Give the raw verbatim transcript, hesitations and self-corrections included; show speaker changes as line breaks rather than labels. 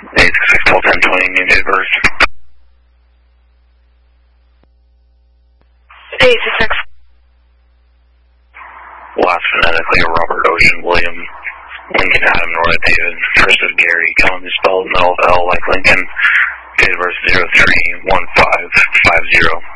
eight six six, twelve ten twenty, name date of birth.
eight six six.
Last phonetically, Robert Ocean William Lincoln Adam Nora David. First is Gary, Cullen is spelled L L like Lincoln. Date of birth zero three one five five zero.